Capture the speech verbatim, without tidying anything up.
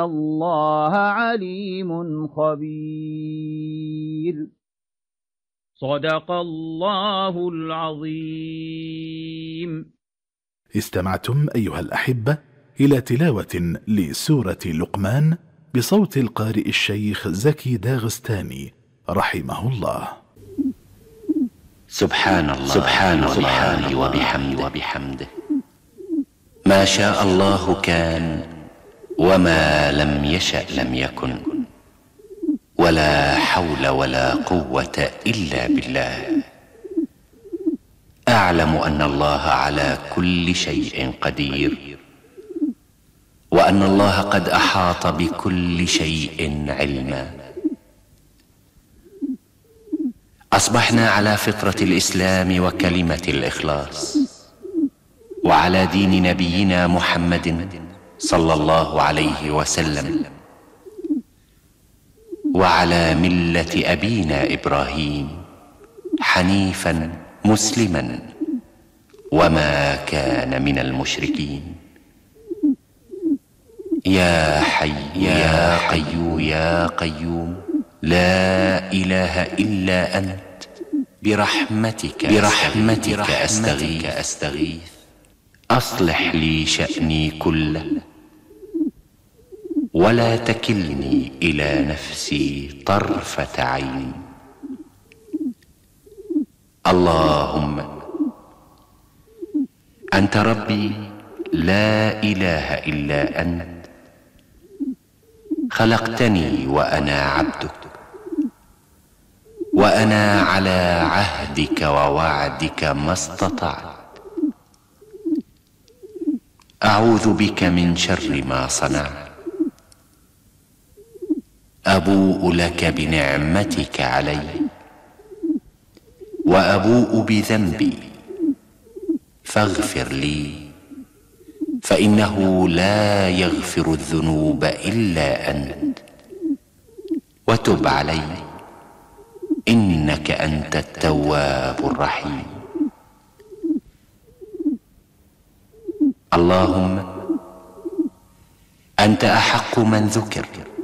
الله عليم خبير. صدق الله العظيم. استمعتم أيها الأحبة إلى تلاوة لسورة لقمان بصوت القارئ الشيخ زكي داغستاني رحمه الله. سبحان الله سبحان الله وبحمده وبحمده ما شاء الله كان وما لم يشأ لم يكن ولا حول ولا قوة إلا بالله. أعلم أن الله على كل شيء قدير وأن الله قد أحاط بكل شيء علما. أصبحنا على فطرة الإسلام وكلمة الإخلاص وعلى دين نبينا محمد صلى الله عليه وسلم وعلى ملة أبينا إبراهيم حنيفا مسلما وما كان من المشركين. يا حي يا قيوم يا قيوم لا إله إلا أنت برحمتك برحمتك أستغيث أستغيث أصلح لي شأني كله ولا تكلني إلى نفسي طرفة عين. اللهم أنت ربي لا إله إلا أنت خلقتني وأنا عبدك وأنا على عهدك ووعدك ما استطعت. أعوذ بك من شر ما صنعت. أبوء لك بنعمتك علي وأبوء بذنبي فاغفر لي فإنه لا يغفر الذنوب إلا أنت وتب علي إنك أنت التواب الرحيم. اللهم أنت أحق من ذكر